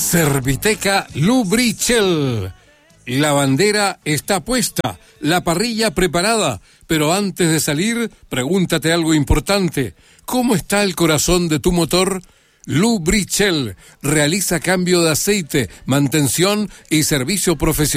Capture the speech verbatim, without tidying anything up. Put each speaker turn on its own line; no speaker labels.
Serviteca Lubrichel. La bandera está puesta, la parrilla preparada, pero antes de salir, pregúntate algo importante. ¿Cómo está el corazón de tu motor? Lubrichel realiza cambio de aceite, mantención y servicio profesional.